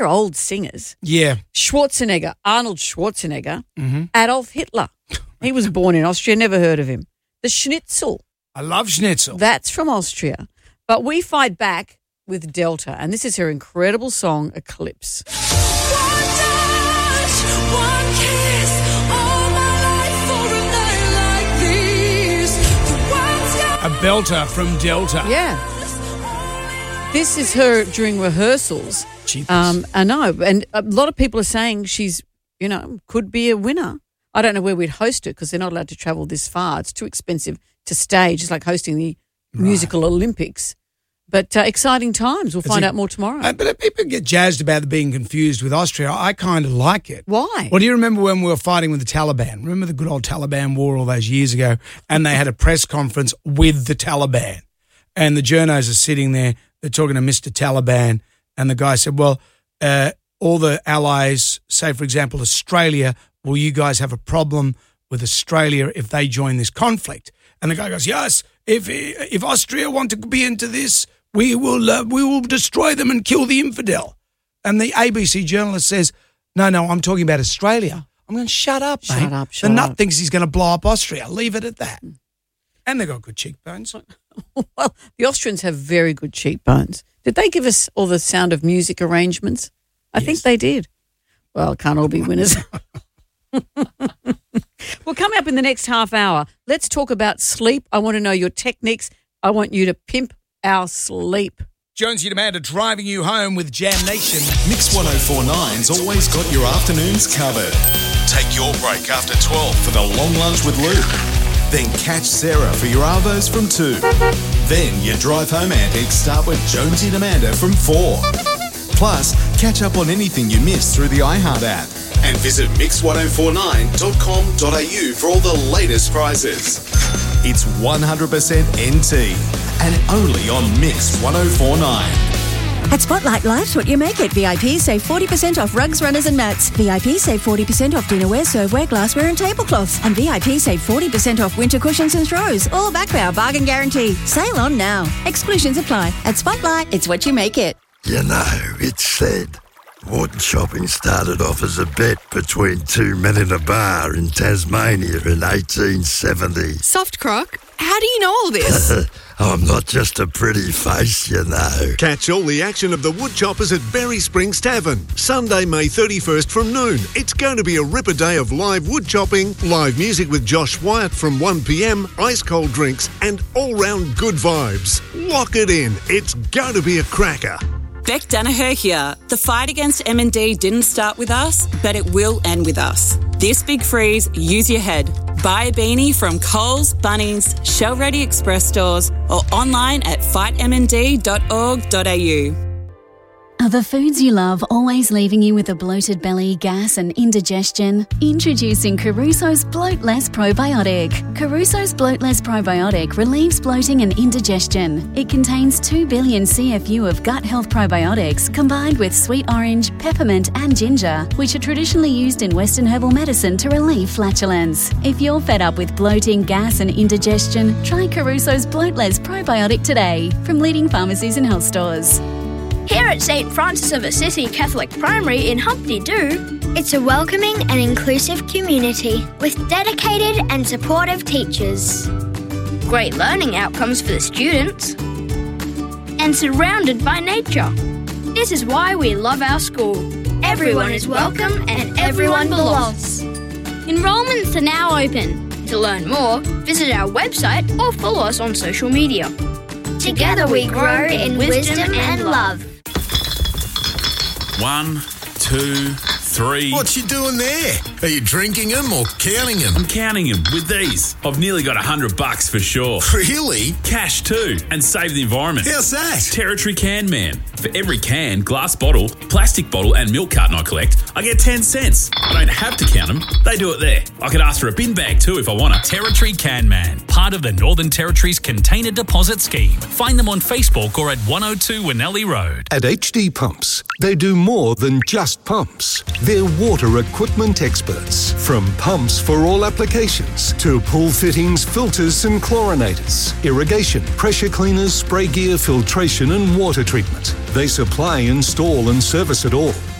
They're old singers. Yeah. Schwarzenegger, Arnold Schwarzenegger, Adolf Hitler. He was born in Austria, never heard of him. The Schnitzel. I love Schnitzel. That's from Austria. But we fight back with Delta, and this is her incredible song, Eclipse. A belter from Delta. Yeah. This is her during rehearsals. I know. And a lot of people are saying she's, could be a winner. I don't know where we'd host it because they're not allowed to travel this far. It's too expensive to stage. It's like hosting the musical Olympics. But exciting times. We'll find out more tomorrow. But people get jazzed about being confused with Austria. I kind of like it. Why? Well, do you remember when we were fighting with the Taliban? Remember the good old Taliban war all those years ago? And they had a press conference with the Taliban. And the journos are sitting there. They're talking to Mr. Taliban. And the guy said, well, all the allies, say, for example, Australia, will you guys have a problem with Australia if they join this conflict? And the guy goes, yes, if Austria want to be into this, we will destroy them and kill the infidel. And the ABC journalist says, no, I'm talking about Australia. I'm going, shut up, mate. Shut up. The nut thinks he's going to blow up Austria. Leave it at that. And they've got good cheekbones. Well, the Austrians have very good cheekbones. Did they give us all the Sound of Music arrangements? I think they did. Well, can't all be winners. Well, coming up in the next half hour, let's talk about sleep. I want to know your techniques. I want you to pimp our sleep. Jonesy and Amanda driving you home with Jam Nation. Mix 104.9's always got your afternoons covered. Take your break after 12 for the long lunch with Luke. Then catch Sarah for your Arvos from 2. Then your drive home antics start with Jonesy and Amanda from 4. Plus, catch up on anything you missed through the iHeart app. And visit mix1049.com.au for all the latest prizes. It's 100% NT and only on Mix 104.9. At Spotlight, life's what you make it. VIP save 40% off rugs, runners and mats. VIP save 40% off dinnerware, serveware, glassware and tablecloths. And VIP save 40% off winter cushions and throws. All backed by our bargain guarantee. Sale on now. Exclusions apply. At Spotlight, it's what you make it. You know, it's said wood chopping started off as a bet between two men in a bar in Tasmania in 1870. Soft Croc, how do you know all this? I'm not just a pretty face, you know. Catch all the action of the Wood Choppers at Berry Springs Tavern. Sunday, May 31st from noon. It's going to be a ripper day of live wood chopping, live music with Josh Wyatt from 1pm, ice-cold drinks, and all-round good vibes. Lock it in. It's going to be a cracker. Beck Danaher here. The fight against M&D didn't start with us, but it will end with us. This big freeze, use your head. Buy a beanie from Coles, Bunnings, Shell Ready Express stores or online at fightmnd.org.au. Are the foods you love always leaving you with a bloated belly, gas and indigestion? Introducing Caruso's Bloat Less Probiotic. Caruso's Bloat Less Probiotic relieves bloating and indigestion. It contains 2 billion CFU of gut health probiotics combined with sweet orange, peppermint and ginger, which are traditionally used in Western herbal medicine to relieve flatulence. If you're fed up with bloating, gas and indigestion, try Caruso's Bloat Less Probiotic today from leading pharmacies and health stores. Here at St Francis of Assisi Catholic Primary in Humpty Doo, it's a welcoming and inclusive community with dedicated and supportive teachers, great learning outcomes for the students, and surrounded by nature. This is why we love our school. Everyone is welcome and everyone belongs. Enrollments are now open. To learn more, visit our website or follow us on social media. Together we grow in wisdom and love. 1, 2, 3. What you doing there? Are you drinking them or counting them? I'm counting them with these. I've nearly got $100 for sure. Really? Cash too, and save the environment. How's that? Territory Can Man. For every can, glass bottle, plastic bottle and milk carton I collect, I get 10 cents. I don't have to count them. They do it there. I could ask for a bin bag too if I want to. Territory Can Man, part of the Northern Territory's Container Deposit Scheme. Find them on Facebook or at 102 Winnelly Road. At HD Pumps, they do more than just pumps. They're water equipment experts. From pumps for all applications to pool fittings, filters and chlorinators, irrigation, pressure cleaners, spray gear, filtration and water treatment. They supply, install and service it all.